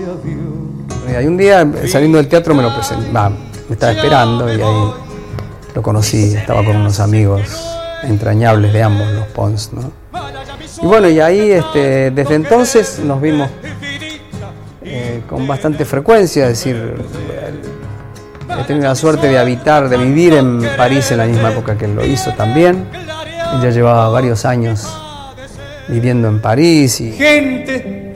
Y un día, saliendo del teatro, me lo presenté, me estaba esperando y ahí lo conocí, estaba con unos amigos entrañables de ambos, los Pons, ¿no? Y bueno, y ahí desde entonces nos vimos con bastante frecuencia, es decir, he tenido la suerte de vivir en París en la misma época que él lo hizo también. Él ya llevaba varios años viviendo en París y